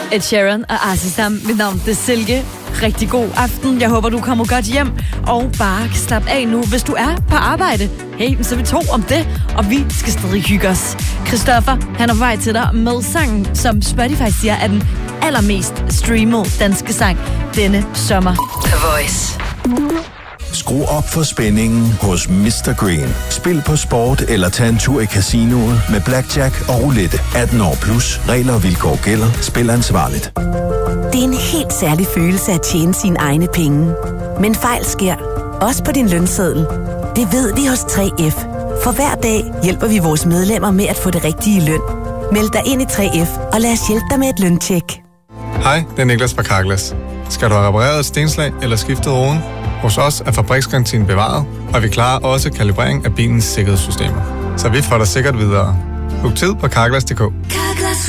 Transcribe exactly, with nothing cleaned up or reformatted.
Ed Sheeran og Artisam. Mit navn det er Silke. Rigtig god aften. Jeg håber, du kommer godt hjem og bare kan slappe af nu, hvis du er på arbejde. Hey, så er vi to om det, og vi skal stadig hygge os. Christoffer, han er på vej til dig med sangen, som Spotify siger er den allermest streamede danske sang denne sommer. The Voice. Skru op for spændingen hos mister Green. Spil på sport eller tag en tur i casinoet med blackjack og roulette. atten år plus. Regler og vilkår gælder. Spil ansvarligt. Det er en helt særlig følelse at tjene sine egne penge. Men fejl sker. Også på din lønseddel. Det ved vi hos tre F. For hver dag hjælper vi vores medlemmer med at få det rigtige løn. Meld dig ind i tre F og lad os hjælpe dig med et løntjek. Hej, det er Niklas fra Carglass. Skal du have repareret et stenslag eller skiftet roden? Hos os er fabriksgarantien bevaret, og vi klarer også kalibrering af bilens sikkerhedssystemer. Så vi får dig sikkert videre. Book tid på carglass punktum d k.